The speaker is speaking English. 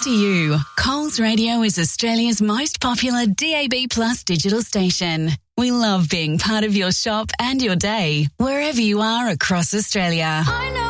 Thanks to you, Coles Radio is Australia's most popular DAB Plus digital station. We love being part of your shop and your day, wherever you are across Australia. I know